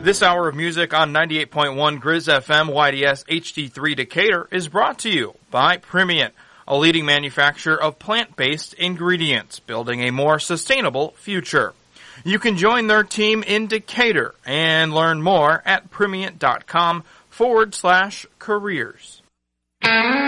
This hour of music on 98.1 Grizz FM YDS HD3 Decatur is brought to you by Primient, a leading manufacturer of plant-based ingredients, building a more sustainable future. You can join their team in Decatur and learn more at Primient.com/careers.